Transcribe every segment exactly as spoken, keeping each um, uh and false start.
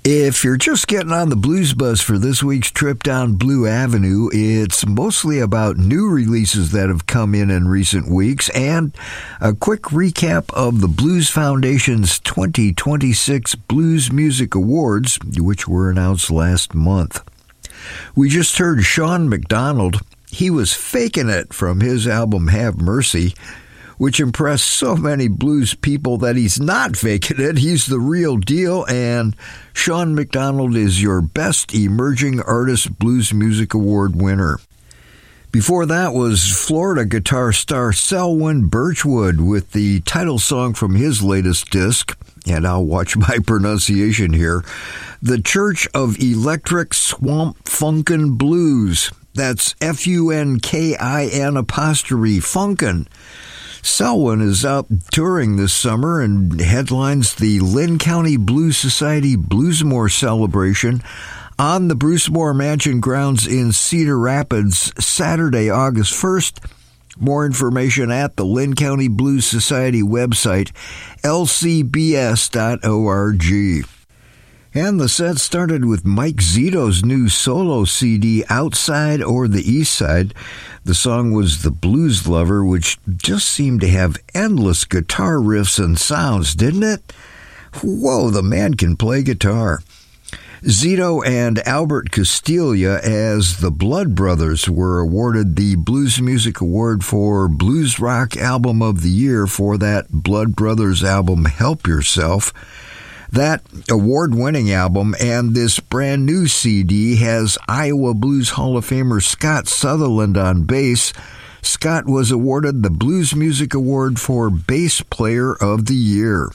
If you're just getting on the blues bus for this week's trip down Blue Avenue, it's mostly about new releases that have come in in recent weeks and a quick recap of the Blues Foundation's twenty twenty-six Blues Music Awards, which were announced last month. We just heard Sean McDonald. He was faking it from his album Have Mercy, which impressed so many blues people that he's not faking it. He's the real deal, and Sean McDonald is your Best Emerging Artist Blues Music Award winner. Before that was Florida guitar star Selwyn Birchwood with the title song from his latest disc, and I'll watch my pronunciation here, The Church of Electric Swamp Funkin' Blues. That's F U N K I N apostrophe Funkin'. Selwyn is out touring this summer and headlines the Lynn County Blues Society Bluesmore celebration on the Bruce Moore Mansion grounds in Cedar Rapids, Saturday, August first. More information at the Lynn County Blues Society website, L C B S dot org. And the set started with Mike Zito's new solo C D, Outside or the East Side. The song was The Blues Lover, which just seemed to have endless guitar riffs and sounds, didn't it? Whoa, the man can play guitar. Zito and Albert Castiglia as the Blood Brothers were awarded the Blues Music Award for Blues Rock Album of the Year for that Blood Brothers album, Help Yourself. That award-winning album and this brand new C D has Iowa Blues Hall of Famer Scott Sutherland on bass. Scott was awarded the Blues Music Award for Bass Player of the Year.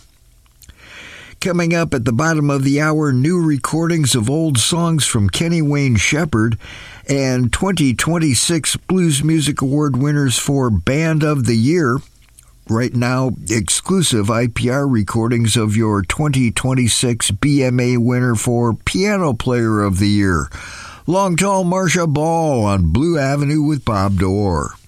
Coming up at the bottom of the hour, new recordings of old songs from Kenny Wayne Shepherd and twenty twenty-six Blues Music Award winners for Band of the Year. Right now, exclusive I P R recordings of your twenty twenty-six B M A winner for Piano Player of the Year, Long Tall Marcia Ball on Blue Avenue with Bob Dorr.